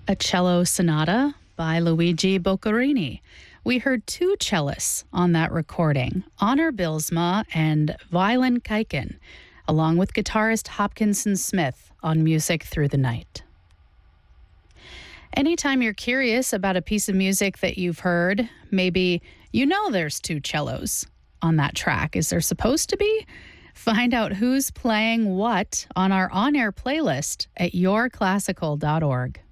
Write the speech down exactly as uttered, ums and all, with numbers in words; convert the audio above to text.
A cello sonata by Luigi Boccherini. We heard two cellists on that recording, Honor Bilsma and Violin Kaiken, along with guitarist Hopkinson Smith on Music Through the Night. Anytime you're curious about a piece of music that you've heard, maybe you know there's two cellos on that track. Is there supposed to be? Find out who's playing what on our on-air playlist at your classical dot org.